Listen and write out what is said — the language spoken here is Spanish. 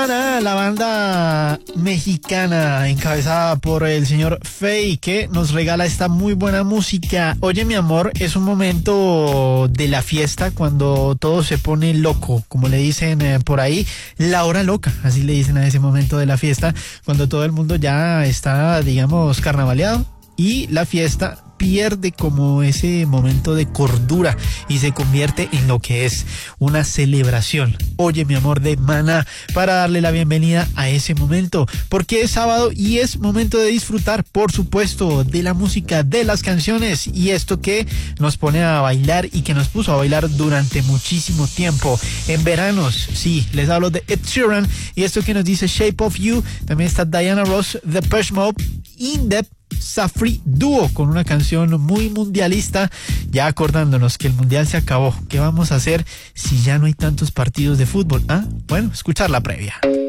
Maná, la banda mexicana encabezada por el señor Feid, que nos regala esta muy buena música. Oye, mi amor, es un momento de la fiesta cuando todo se pone loco, como le dicen por ahí, la hora loca, así le dicen a ese momento de la fiesta, cuando todo el mundo ya está, digamos, carnavaleado y la fiesta pierde como ese momento de cordura y se convierte en lo que es una celebración. Oye, mi amor, de Maná, para darle la bienvenida a ese momento, porque es sábado y es momento de disfrutar, por supuesto, de la música, de las canciones y esto que nos pone a bailar y que nos puso a bailar durante muchísimo tiempo. En veranos, sí, les hablo de Ed Sheeran y esto que nos dice Shape of You. También está Diana Ross, Depeche Mode, In the Safri Duo, con una canción muy mundialista, ya acordándonos que el mundial se acabó. ¿Qué vamos a hacer si ya no hay tantos partidos de fútbol? Bueno, escuchar la previa.